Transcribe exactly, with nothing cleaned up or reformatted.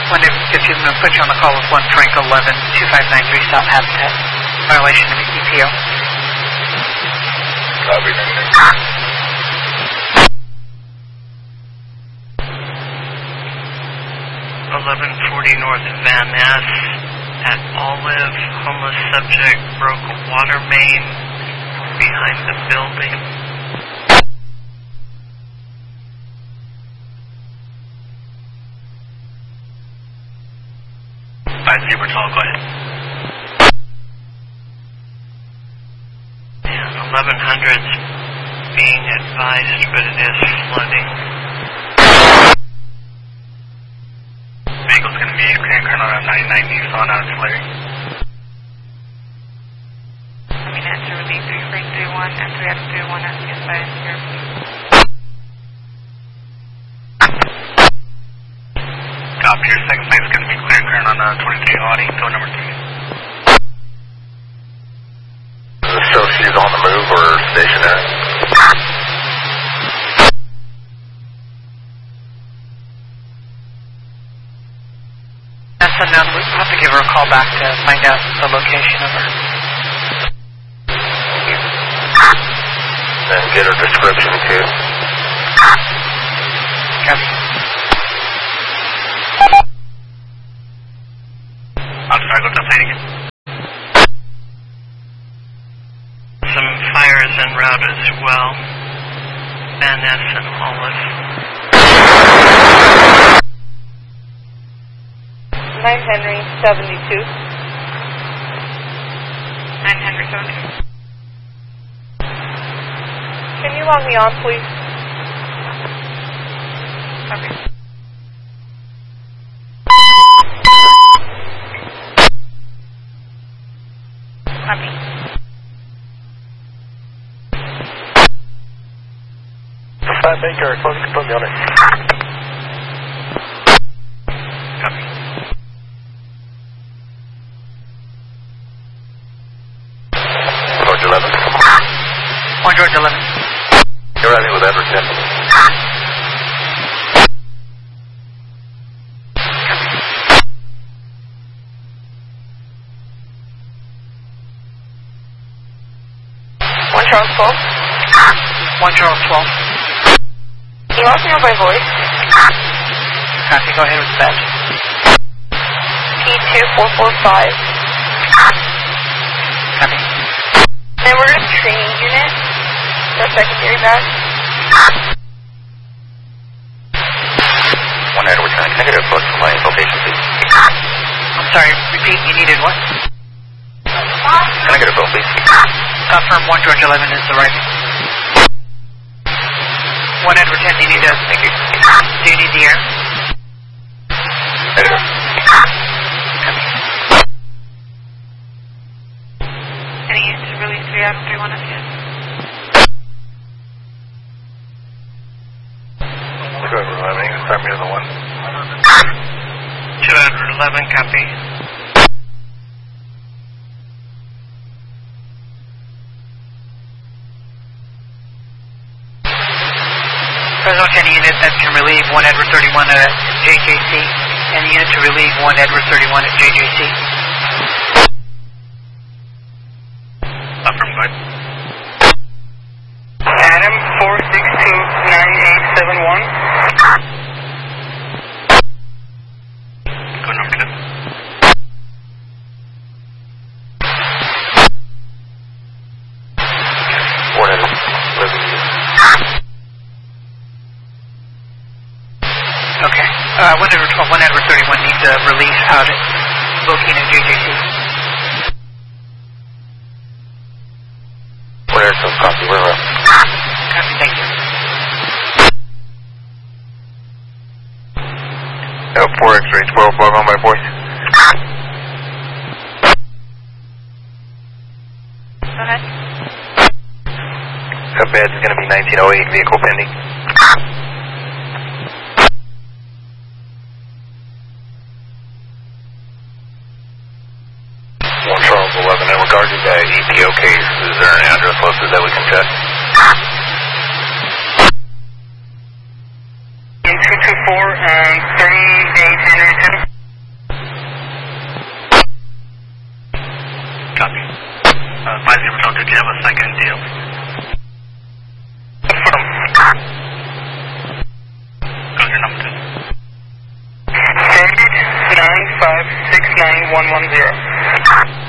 One Edward fifty, I'm going to put you on the call with one Frank eleven, two five nine three South Habitat. Violation of the E P O. Copy. eleven forty North Van Ness at Olive. Homeless subject broke a water main behind the building. five Zebra Tall, go ahead. Yeah, eleven hundred's being advised, but it is flooding. Vehicle's going to be clear and current on ninety-nine Nissan out of Tulare. I mean, enter relief three three three one and three X three one at the inside here, please. Copy, your second flight's going to be clear and current on uh, twenty-three Audi, door number three. So she's on the move or stationary? That's unknown. We'll have to give her a call back to find out the location of her. And get her description too. Copy. I'm sorry, what's up, say it again? Some fires en route as well. Van Ness and Olive. nine Henry seventy-two. nine Henry seventy-two. Can you log me on, please? Copy. Copy. Five Baker, close to put me on it. Copy. George eleven. One George eleven. You're ready with Edgerton. one Charles twelve. One Charles twelve. Can you also know by voice? Copy, go ahead with the badge. P two four four five. Copy. Then we're a training unit. The secondary badge. One Edward, can I get a close to my location, please? I'm sorry, repeat, you needed what? Can I get a bill, please? Confirm one George eleven is the right. One Edward ten, do you need a... Thank you. Do you need the air? Editor. Any units to release three out of three one at the end. Go over eleven, start me with the one. two out of eleven, copy. President, any unit that can relieve one Edward thirty-one at J J C. Any unit to relieve one Edward thirty-one at J J C. Affirm, go ahead. Adam four six two nine eight seven one. Go number two. One Edward, eleven. Okay. Uh, one Edward twelve, one Edward thirty-one needs a relief out at Bokine and J J C. One Edward, copy, we're up. Copy, thank you. L four X-ray twelve, log on my boy. Go ahead. That badge is going to be nineteen oh eight, vehicle pending. One Charles eleven, in regard to the E P O case, is there an address listed that we can check? two two four and three eight Henry two. Copy. Uh, five zero Delta, did you have a second deal? Go your number two. Standard nine five six nine one one zero.